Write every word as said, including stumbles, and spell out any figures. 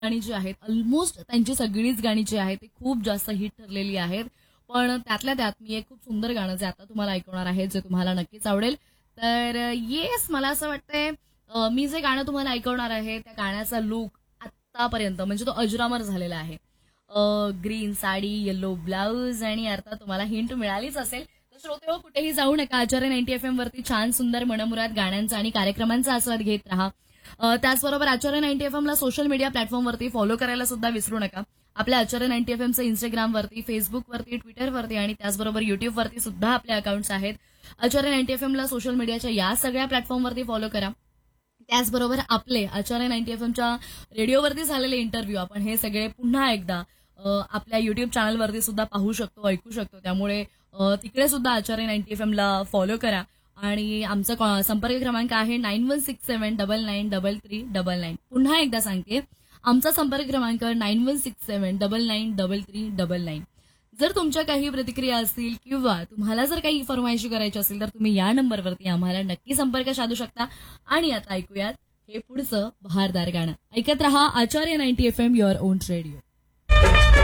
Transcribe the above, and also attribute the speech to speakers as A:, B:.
A: गाणी जी आहेत ऑलमोस्ट त्यांची सगळीच गाणी जी आहेत ती खूप जास्त हिट ठरलेली आहेत. पण त्यातल्या त्यात मी एक खूप सुंदर गाणं जे आता तुम्हाला ऐकवणार आहे जे तुम्हाला नक्कीच आवडेल. तर येस मला असं वाटतंय अ, मी जे गाणं तुम्हाला ऐकवणार आहे त्या गाण्याचा लूक आत्तापर्यंत म्हणजे तो अजरामर झालेला आहे. ग्रीन साडी, येलो ब्लाऊज आणि अर्थात तुम्हाला हिंट मिळालीच असेल. तर श्रोते हो कुठेही जाऊ नका. आचार्य नाईन्टी एफ एम वरती छान सुंदर मनमुराद गाण्यांचा आणि कार्यक्रमांचा आस्वाद घेत राहा. अ, त्याचबरोबर आचार्य नाईन्टी एफ एमला सोशल मीडिया प्लॅटफॉर्मवरती फॉलो करायला सुद्धा विसरू नका. आपल्या आचार्य नाईन्टी एफ एमचं इंस्टाग्रामवरती, फेसबुकवरती, ट्विटरवरती आणि त्याचबरोबर युट्यूबवरती सुद्धा आपले अकाउंट्स आहेत. आचार्य नाईन्टी एफ एमला सोशल मीडियाच्या या सगळ्या प्लॅटफॉर्मवरती फॉलो करा. त्याचबरोबर आपले आचार्य नाईन्टी एफ एमच्या रेडिओवरती झालेले इंटरव्ह्यू आपण हे सगळे पुन्हा एकदा अ, आपल्या युट्यूब चॅनलवरती सुद्धा पाहू शकतो, ऐकू शकतो. त्यामुळे अ, तिकडे सुद्धा आचार्य नाईन्टी एफ एमला फॉलो करा. आणि आमचा कॉ- संपर्क क्रमांक आहे nine one six seven double nine double three double nine. पुन्हा एकदा सांगते, आमचा संपर्क क्रमांक nine one six seven double nine double three double nine. जर तुमच्या काही प्रतिक्रिया असतील किंवा तुम्हाला जर काही फरमाईशी करायची असेल तर तुम्ही या नंबरवरती आम्हाला नक्की संपर्क साधू शकता. आणि आता ऐकूयात हे पुढचं बहारदार गाणं. ऐकत रहा आचार्य ninety F am your on radio.